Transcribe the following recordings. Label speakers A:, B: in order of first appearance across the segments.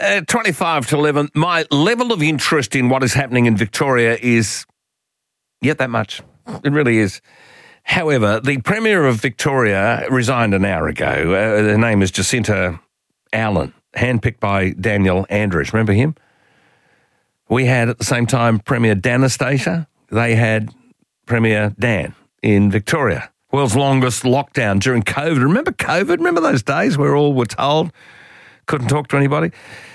A: At 25 to 11, my level of interest in what is happening in Victoria is yet that much. It really is. However, the Premier of Victoria resigned an hour ago. Her name is Jacinta Allan, handpicked by Daniel Andrews. Remember him? We had at the same time Premier Anastasia. They had Premier Dan in Victoria. World's longest lockdown during COVID. Remember COVID? Remember those days where all were told couldn't talk to anybody?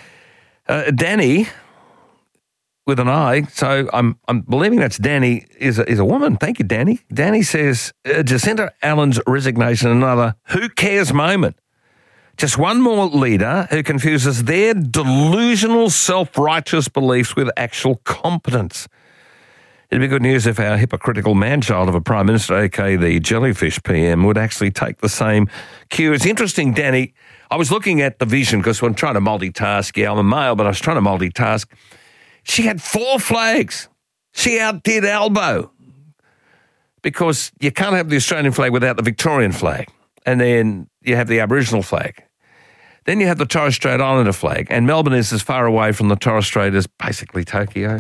A: Danny, with an I, so I'm believing that's Danny, is a woman. Thank you, Danny. Danny says Jacinta Allan's resignation, another who cares moment. Just one more leader who confuses their delusional self-righteous beliefs with actual competence. It'd be good news if our hypocritical man-child of a Prime Minister, aka the Jellyfish PM, would actually take the same cue. It's interesting, Danny, I was looking at the vision because I'm trying to multitask. Yeah, I'm a male, but I was trying to multitask. She had 4 flags. She outdid Albo because you can't have the Australian flag without the Victorian flag. And then you have the Aboriginal flag. Then you have the Torres Strait Islander flag. And Melbourne is as far away from the Torres Strait as basically Tokyo.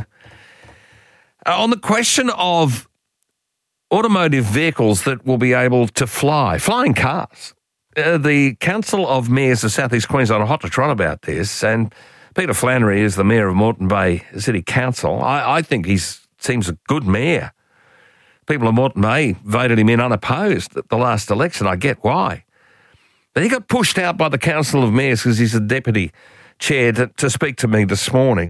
A: On the question of automotive vehicles that will be able to fly, flying cars, the Council of Mayors of South East Queensland are hot to trot about this, and Peter Flannery is the Mayor of Moreton Bay City Council. I think he seems a good mayor. People of Moreton Bay voted him in unopposed at the last election. I get why. But he got pushed out by the Council of Mayors because he's the deputy chair to speak to me this morning.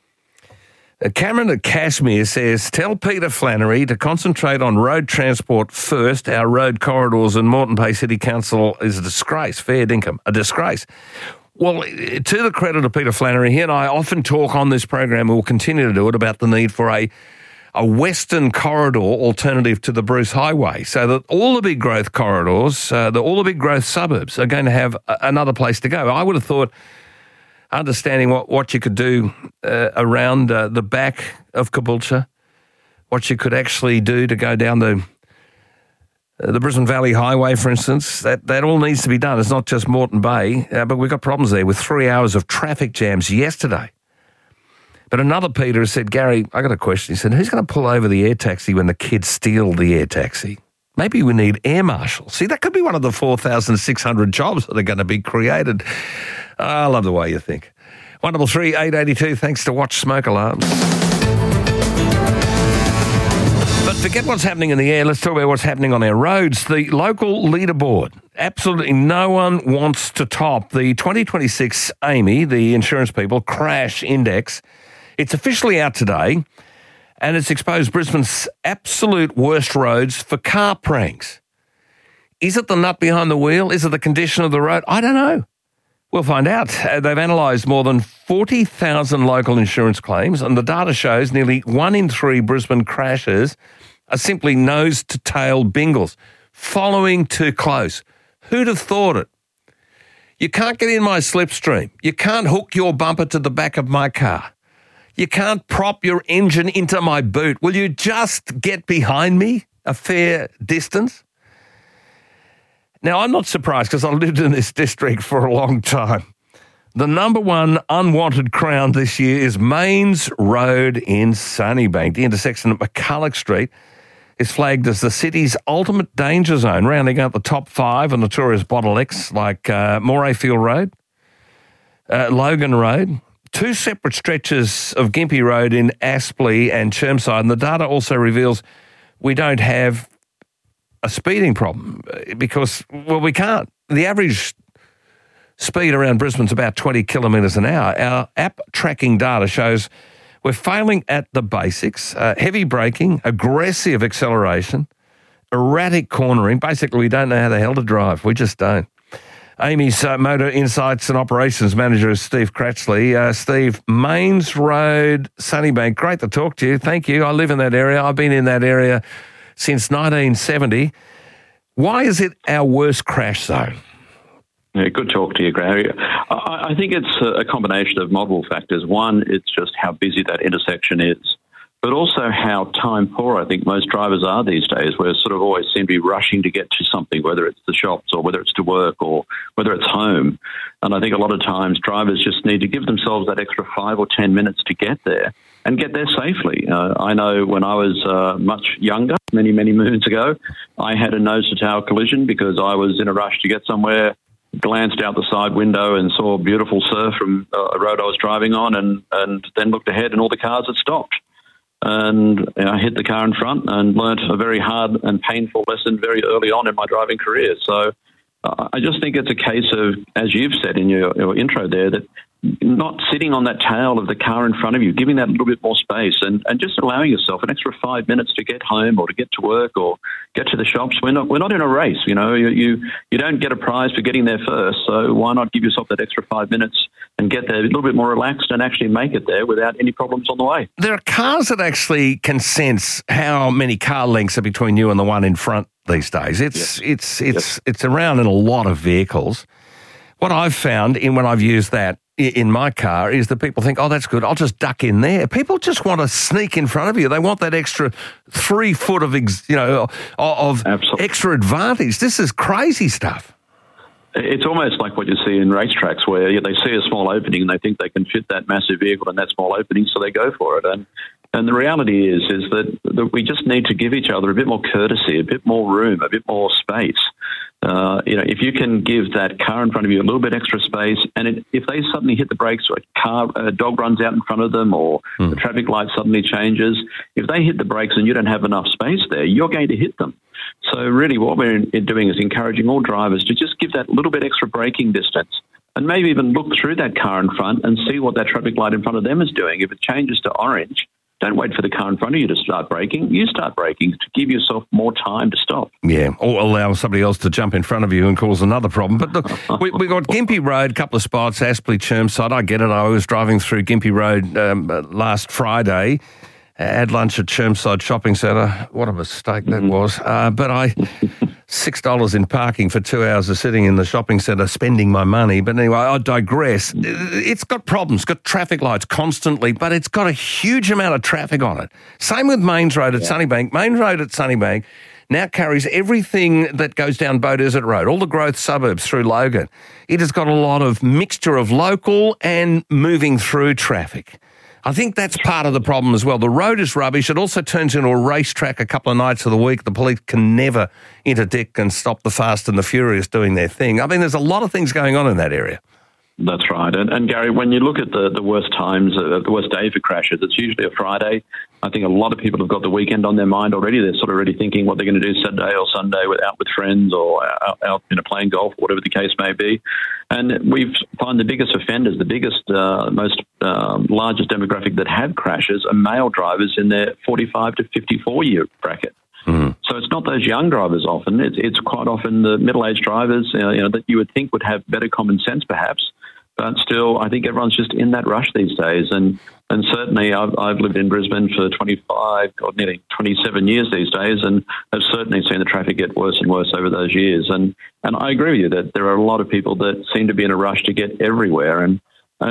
A: Cameron at Cashmere says, tell Peter Flannery to concentrate on road transport first. Our road corridors in Moreton Bay City Council is a disgrace. Fair dinkum, a disgrace. Well, to the credit of Peter Flannery, he and I often talk on this program, and we'll continue to do it, about the need for a western corridor alternative to the Bruce Highway, so that all the big growth corridors, all the big growth suburbs are going to have another place to go. I would have thought, understanding what you could do around the back of Caboolture, what you could actually do to go down the Brisbane Valley Highway, for instance, that all needs to be done. It's not just Moreton Bay, but we've got problems there with 3 hours of traffic jams yesterday. But another Peter has said, Gary, I got a question. He said, who's going to pull over the air taxi when the kids steal the air taxi? Maybe we need air marshals. See, that could be one of the 4,600 jobs that are going to be created. I love the way you think. 133 882, thanks to Watch Smoke Alarms. But forget what's happening in the air. Let's talk about what's happening on our roads. The local leaderboard. Absolutely no one wants to top the 2026 AAMI, the insurance people, crash index. It's officially out today, and it's exposed Brisbane's absolute worst roads for car pranks. Is it the nut behind the wheel? Is it the condition of the road? I don't know. We'll find out. They've analysed more than 40,000 local insurance claims, and the data shows nearly 1 in 3 Brisbane crashes are simply nose-to-tail bingles, following too close. Who'd have thought it? You can't get in my slipstream. You can't hook your bumper to the back of my car. You can't prop your engine into my boot. Will you just get behind me a fair distance? Now, I'm not surprised because I lived in this district for a long time. The number one unwanted crown this year is Mains Road in Sunnybank. The intersection at McCulloch Street is flagged as the city's ultimate danger zone, rounding out the top 5 of notorious bottlenecks like Morayfield Road, Logan Road, 2 separate stretches of Gympie Road in Aspley and Chermside. And the data also reveals we don't have a speeding problem because, well, we can't. The average speed around Brisbane's about 20 kilometres an hour. Our app tracking data shows we're failing at the basics, heavy braking, aggressive acceleration, erratic cornering. Basically, we don't know how the hell to drive. We just don't. AAMI's Motor Insights and Operations Manager is Steve Cratchley. Steve, Mains Road, Sunnybank, great to talk to you. Thank you. I live in that area. I've been in that area since 1970. Why is it our worst crash zone?
B: Yeah, good talk to you, Gary. I think it's a combination of multiple factors. One, it's just how busy that intersection is. but also how time poor I think most drivers are these days, where sort of always seem to be rushing to get to something, whether it's the shops or whether it's to work or whether it's home. And I think a lot of times drivers just need to give themselves that extra 5 or 10 minutes to get there and get there safely. I know when I was much younger, many, many moons ago, I had a nose-to-tail collision because I was in a rush to get somewhere, glanced out the side window and saw beautiful surf from a road I was driving on, and then looked ahead and all the cars had stopped. And I hit the car in front and learnt a very hard and painful lesson very early on in my driving career. So I just think it's a case of, as you've said in your intro there, that not sitting on that tail of the car in front of you, giving that a little bit more space and just allowing yourself an extra 5 minutes to get home or to get to work or get to the shops. We're not in a race, you know. You don't get a prize for getting there first, so why not give yourself that extra 5 minutes and get there a little bit more relaxed and actually make it there without any problems on the way.
A: There are cars that actually can sense how many car lengths are between you and the one in front these days. It's around in a lot of vehicles. What I've found when I've used that in my car is that people think, oh, that's good, I'll just duck in there. People just want to sneak in front of you. They want that extra 3 foot of extra advantage. This is crazy stuff.
B: It's almost like what you see in racetracks where they see a small opening and they think they can fit that massive vehicle in that small opening, so they go for it. And the reality is that we just need to give each other a bit more courtesy, a bit more room, a bit more space. If you can give that car in front of you a little bit extra space, and if they suddenly hit the brakes or a dog runs out in front of them or the traffic light suddenly changes, if they hit the brakes and you don't have enough space there, you're going to hit them. So really what we're doing is encouraging all drivers to just give that little bit extra braking distance and maybe even look through that car in front and see what that traffic light in front of them is doing. If it changes to orange, don't wait for the car in front of you to start braking. You start braking to give yourself more time to stop.
A: Yeah, or allow somebody else to jump in front of you and cause another problem. But look, we got Gympie Road, a couple of spots, Aspley, Chermside. I get it. I was driving through Gympie Road last Friday. Had lunch at Chermside Shopping Centre. What a mistake that was. But I $6 in parking for 2 hours of sitting in the shopping centre spending my money. But anyway, I digress. It's got problems, got traffic lights constantly, but it's got a huge amount of traffic on it. Same with Mains Road at Sunnybank. Main Road at Sunnybank now carries everything that goes down Bow Desert Road, all the growth suburbs through Logan. It has got a lot of mixture of local and moving through traffic. I think that's part of the problem as well. The road is rubbish. It also turns into a racetrack a couple of nights of the week. The police can never interdict and stop the Fast and the Furious doing their thing. I mean, there's a lot of things going on in that area.
B: That's right. And Gary, when you look at the worst times, the worst day for crashes, it's usually a Friday. I think a lot of people have got the weekend on their mind already. They're sort of already thinking what they're going to do Saturday or Sunday out with friends or out playing golf, or whatever the case may be. And we find the biggest offenders, the biggest, most largest demographic that have crashes are male drivers in their 45 to 54-year bracket. Mm-hmm. So it's not those young drivers often. It's quite often the middle-aged drivers that you would think would have better common sense perhaps. But still, I think everyone's just in that rush these days. And certainly I've lived in Brisbane for 25 or nearly 27 years these days, and have certainly seen the traffic get worse and worse over those years. And I agree with you that there are a lot of people that seem to be in a rush to get everywhere. And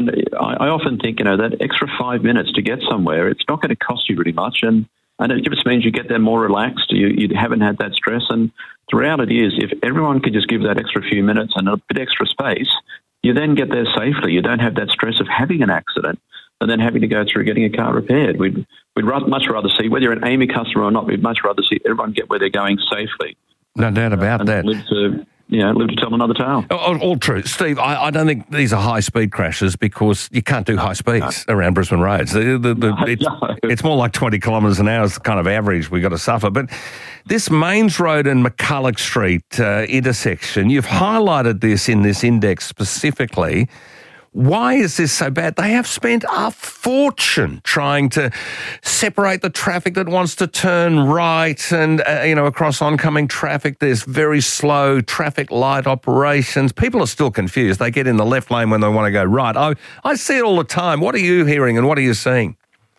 B: I often think, that extra 5 minutes to get somewhere, it's not going to cost you really much. And it just means you get there more relaxed. You haven't had that stress. And the reality is, if everyone could just give that extra few minutes and a bit extra space, you then get there safely. You don't have that stress of having an accident and then having to go through getting a car repaired. We'd much rather see, whether you're an AAMI customer or not, we'd much rather see everyone get where they're going safely.
A: No doubt about that.
B: Live to tell another tale.
A: All true. Steve, I don't think these are high-speed crashes because you can't do high speeds around Brisbane roads. It's more like 20 kilometres an hour is the kind of average we've got to suffer. But this Mains Road and McCulloch Street intersection, you've highlighted this in this index specifically. Why is this so bad? They have spent a fortune trying to separate the traffic that wants to turn right and, across oncoming traffic. There's very slow traffic light operations. People are still confused. They get in the left lane when they want to go right. I see it all the time. What are you hearing and what are you seeing?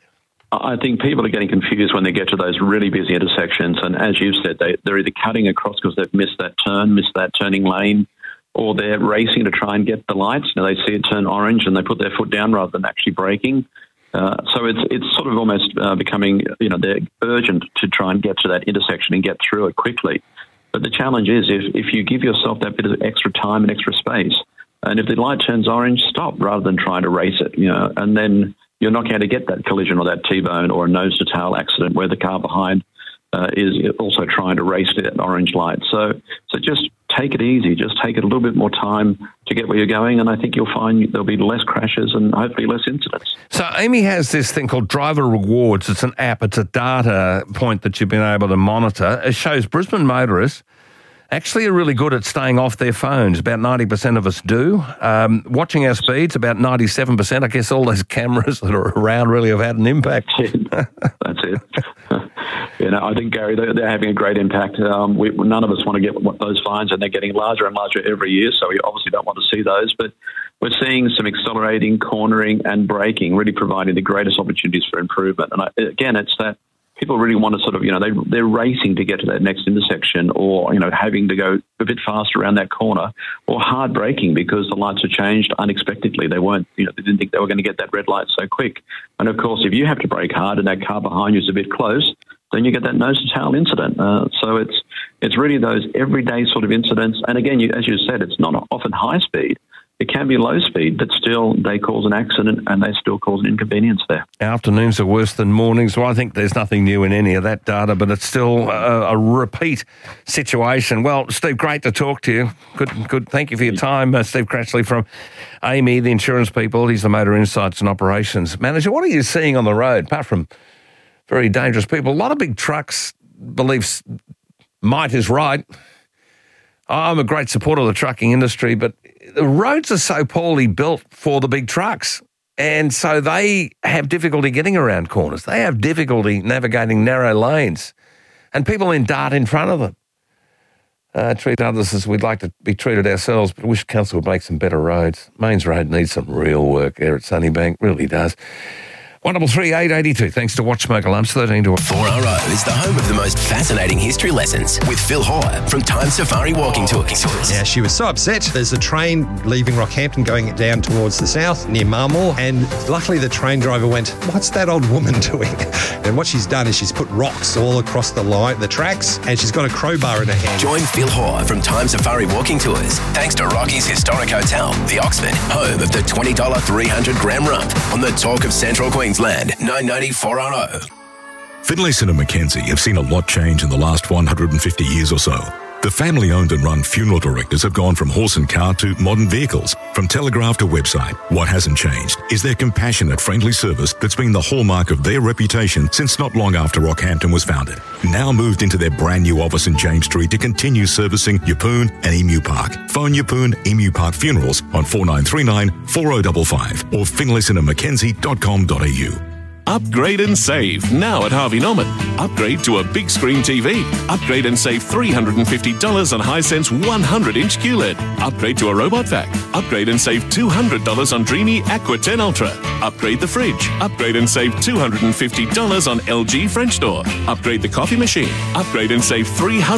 B: I think people are getting confused when they get to those really busy intersections. And as you've said, they're either cutting across because they've missed that turning lane, or they're racing to try and get the lights. They see it turn orange and they put their foot down rather than actually braking. So it's sort of almost becoming, they're urgent to try and get to that intersection and get through it quickly. But the challenge is if you give yourself that bit of extra time and extra space, and if the light turns orange, stop rather than trying to race it, and then you're not going to get that collision or that T-bone or a nose-to-tail accident where the car behind is also trying to race that orange light. So just take it easy. Just take it a little bit more time to get where you're going, and I think you'll find there'll be less crashes and hopefully less incidents.
A: So Amy has this thing called Driver Rewards. It's an app. It's a data point that you've been able to monitor. It shows Brisbane motorists actually are really good at staying off their phones. About 90% of us do. Watching our speeds, about 97%. I guess all those cameras that are around really have had an impact.
B: That's it. I think, Gary, they're having a great impact. None of us want to get those fines, and they're getting larger and larger every year, so we obviously don't want to see those. But we're seeing some accelerating, cornering and braking really providing the greatest opportunities for improvement. And again, it's that people really want to sort of, they're racing to get to that next intersection, or, having to go a bit faster around that corner, or hard braking because the lights have changed unexpectedly. They weren't, they didn't think they were going to get that red light so quick. And of course, if you have to brake hard and that car behind you is a bit close, then you get that nose-to-tail incident. So it's really those everyday sort of incidents. And again, as you said, it's not often high speed. It can be low speed, but still they cause an accident and they still cause an inconvenience there. Afternoons are worse than mornings. Well, I think there's nothing new in any of that data, but it's still a repeat situation. Well, Steve, great to talk to you. Good. Thank you for your time. Steve Cratchley from AAMI, the insurance people. He's the Motor Insights and Operations Manager. What are you seeing on the road, apart from very dangerous people? A lot of big trucks believe might is right. I'm a great supporter of the trucking industry, but the roads are so poorly built for the big trucks, and so they have difficulty getting around corners. They have difficulty navigating narrow lanes, and people then dart in front of them. Treat others as we'd like to be treated ourselves, but I wish Council would make some better roads. Mains Road needs some real work there at Sunnybank, really does. 133 882. Thanks to Watch Smoke Alarms 13 to
C: 4RO is the home of the most fascinating history lessons with Phil Hoare from Time Safari Walking Tours.
D: Yeah, she was so upset. There's a train leaving Rockhampton going down towards the south near Marmore, and luckily the train driver went, "What's that old woman doing?" And what she's done is she's put rocks all across the tracks, and she's got a crowbar in her hand.
C: Join Phil Hoare from Time Safari Walking Tours thanks to Rocky's historic hotel, the Oxford, home of the $20 300-gram rump on the Talk of Central Queensland. 990 4RO.
E: Finlayson and Mackenzie have seen a lot change in the last 150 years or so. The family-owned and run funeral directors have gone from horse and car to modern vehicles, from telegraph to website. What hasn't changed is their compassionate, friendly service that's been the hallmark of their reputation since not long after Rockhampton was founded. Now moved into their brand new office in James Street to continue servicing Yeppoon and Emu Park. Phone Yeppoon Emu Park Funerals on 4939 4055 or finlaysonandmackenzie.com.au.
F: Upgrade and save now at Harvey Norman. Upgrade to a big screen TV. Upgrade and save $350 on Hisense 100-inch QLED. Upgrade to a robot vac. Upgrade and save $200 on Dreamy Aqua 10 Ultra. Upgrade the fridge. Upgrade and save $250 on LG French door. Upgrade the coffee machine. Upgrade and save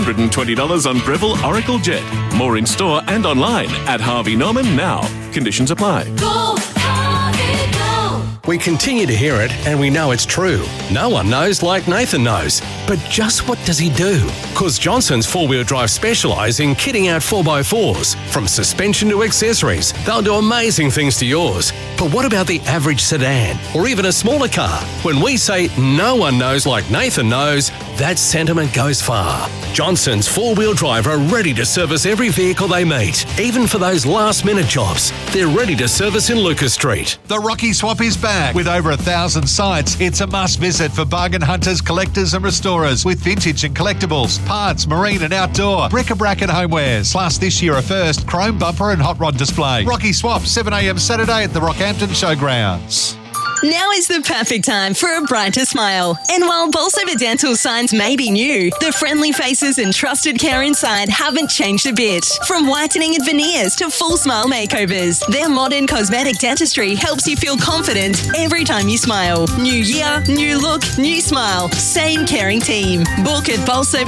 F: $320 on Breville Oracle Jet. More in store and online at Harvey Norman now. Conditions apply.
G: Go, Harvey, go.
H: We continue to hear it, and we know it's true. No one knows like Nathan knows. But just what does he do? Because Johnson's four-wheel drive specialise in kitting out 4x4s. From suspension to accessories, they'll do amazing things to yours. But what about the average sedan, or even a smaller car? When we say no one knows like Nathan knows, that sentiment goes far. Johnson's four-wheel drive are ready to service every vehicle they meet, even for those last-minute jobs. They're ready to service in Lucas Street.
I: The Rocky Swap is back. With over 1,000 sites, it's a must-visit for bargain hunters, collectors and restorers with vintage and collectibles, parts, marine and outdoor, bric-a-brac and homewares. Plus, this year a first, chrome bumper and hot rod display. Rocky Swap, 7 a.m. Saturday at the Rockhampton Showgrounds.
J: Now is the perfect time for a brighter smile. And while Bolsover Dental signs may be new, the friendly faces and trusted care inside haven't changed a bit. From whitening and veneers to full smile makeovers, their modern cosmetic dentistry helps you feel confident every time you smile. New year, new look, new smile. Same caring team. Book at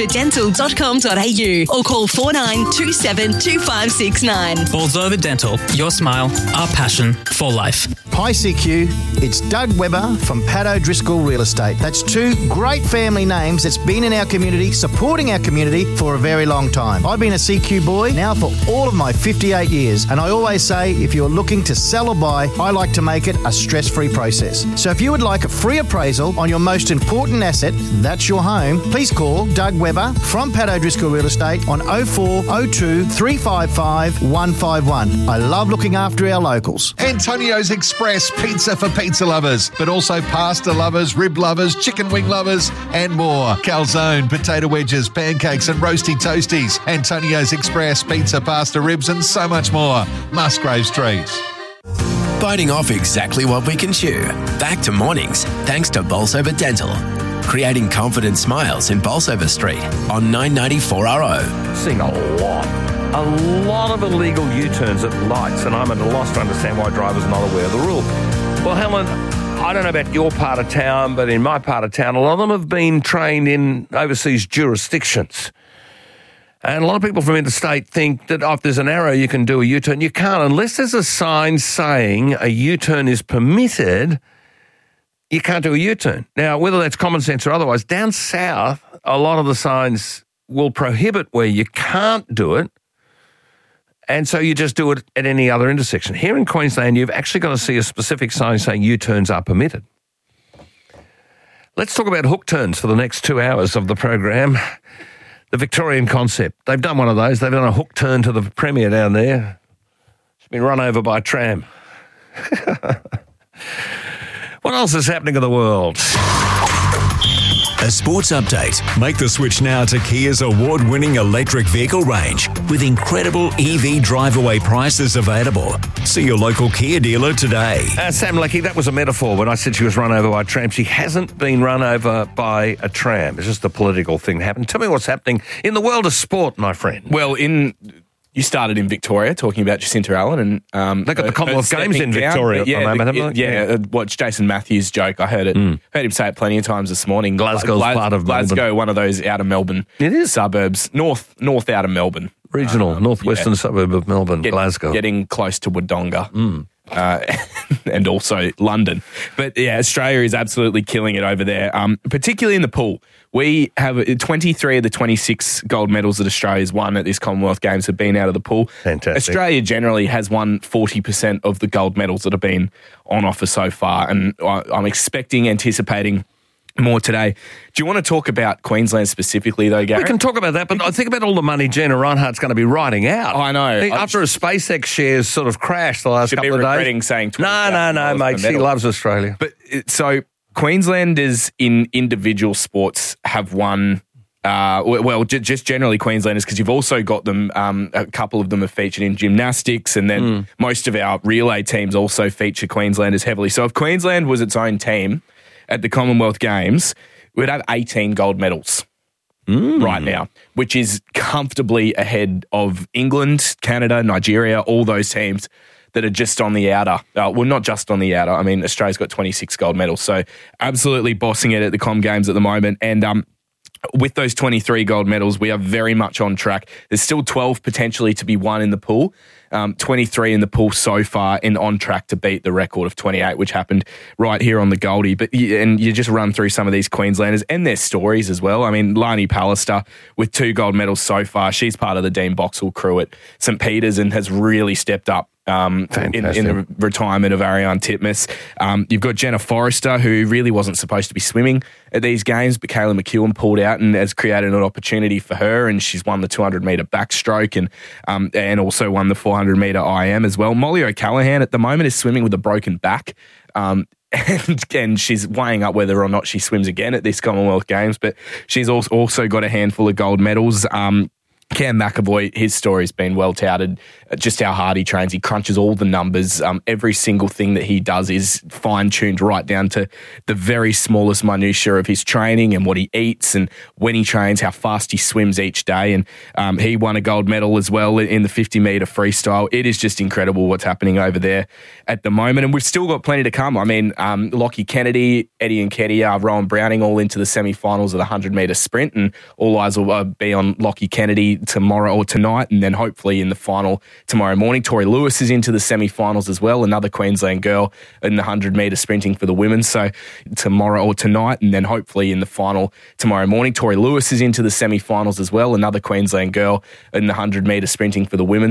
J: bolsoverdental.com.au or call 4927 2569.
K: Bolsover Dental, your smile, our passion for life.
L: PICQ, it's
K: Doug Webber from Pat O'Driscoll Real Estate. That's two great family names that's been in our community, supporting our community for a very long time. I've been a CQ boy now for all of my 58 years, and I always say if you're looking to sell or buy, I like to make it a stress-free process. So if you would like a free appraisal on your most important asset, that's your home, please call Doug Webber from Pat O'Driscoll Real Estate on 0402 355 151. I love looking after our locals.
I: Antonio's Express pizza for pizza lovers, but also pasta lovers, rib lovers, chicken wing lovers, and more. Calzone, potato wedges, pancakes, and roasty toasties. Antonio's Express pizza, pasta, ribs, and so much more. Musgrave Street.
C: Biting off exactly what we can chew. Back to mornings, thanks to Bolsover Dental. Creating confident smiles in Bolsover Street on 994RO.
A: Seeing a lot of illegal U-turns at lights, and I'm at a loss to understand why drivers are not aware of the rule. Well, Helen, I don't know about your part of town, but in my part of town, a lot of them have been trained in overseas jurisdictions. And a lot of people from interstate think that if there's an arrow, you can do a U-turn. You can't. Unless there's a sign saying a U-turn is permitted, you can't do a U-turn. Now, whether that's common sense or otherwise, down south, a lot of the signs will prohibit where you can't do it, and so you just do it at any other intersection. Here in Queensland, you've actually got to see a specific sign saying U-turns are permitted. Let's talk about hook turns for the next 2 hours of the program. The Victorian concept. They've done one of those. They've done a hook turn to the Premier down there. She's been run over by a tram. What else is happening in the world?
L: A sports update. Make the switch now to Kia's award-winning electric vehicle range with incredible EV drive-away prices available. See your local Kia dealer today.
A: Sam Leckie, that was a metaphor when I said she was run over by a tram. She hasn't been run over by a tram. It's just a political thing that happened. Tell me what's happening in the world of sport, my friend.
M: Well, you started in Victoria talking about Jacinta Allen, and
A: they got the Commonwealth Games in Victoria at the moment, haven't they?
M: Watch Jason Matthews' joke. I heard it. Heard him say it plenty of times this morning.
A: Glasgow's part of
M: Glasgow,
A: Melbourne.
M: one of those out of Melbourne suburbs, north out of Melbourne,
A: regional northwestern suburb of Melbourne, Glasgow,
M: getting close to Wodonga. And also London. But yeah, Australia is absolutely killing it over there, particularly in the pool. We have 23 of the 26 gold medals that Australia's won at this Commonwealth Games have been out of the pool.
A: Fantastic.
M: Australia generally has won 40% of the gold medals that have been on offer so far, and I'm anticipating more today. Do you want to talk about Queensland specifically, though, Gary?
A: We can talk about that, but I think about all the money Gina Reinhart's going to be writing out.
M: I know.
A: After a SpaceX shares sort of crashed the last couple of days.
M: Regretting saying
A: no, mate. She loves Australia.
M: But so Queenslanders in individual sports have won. Just generally Queenslanders, because you've also got them. A couple of them have featured in gymnastics, and then most of our relay teams also feature Queenslanders heavily. So if Queensland was its own team at the Commonwealth Games, we'd have 18 gold medals right now, which is comfortably ahead of England, Canada, Nigeria, all those teams that are just on the outer. Not just on the outer. I mean, Australia's got 26 gold medals, so absolutely bossing it at the Com Games at the moment. And with those 23 gold medals, we are very much on track. There's still 12 potentially to be won in the pool. 23 in the pool so far, and on track to beat the record of 28, which happened right here on the Goldie. And you just run through some of these Queenslanders and their stories as well. I mean, Lani Pallister with 2 gold medals so far. She's part of the Dean Boxall crew at St Peters and has really stepped up in the retirement of Ariane Titmus. You've got Jenna Forrester, who really wasn't supposed to be swimming at these games, but Kayla McEwen pulled out and has created an opportunity for her, and she's won the 200-metre backstroke and also won the 400-metre IM as well. Molly O'Callaghan at the moment is swimming with a broken back. And she's weighing up whether or not she swims again at this Commonwealth Games, but she's also got a handful of gold medals. Cam McAvoy, his story's been well touted, just how hard he trains. He crunches all the numbers. Every single thing that he does is fine-tuned right down to the very smallest minutiae of his training and what he eats and when he trains, how fast he swims each day. And he won a gold medal as well in the 50-metre freestyle. It is just incredible what's happening over there at the moment. And we've still got plenty to come. I mean, Lockie Kennedy, Eddie Nketiah, Rowan Browning all into the semi-finals of the 100-metre sprint, and all eyes will be on Lockie Kennedy hopefully tomorrow or tonight, and then hopefully in the final tomorrow morning. Tori Lewis is into the semi-finals as well, another Queensland girl in the 100-metre sprinting for the women. So tomorrow or tonight, and then hopefully in the final tomorrow morning. Tori Lewis is into the semi-finals as well, another Queensland girl in the 100-metre sprinting for the women.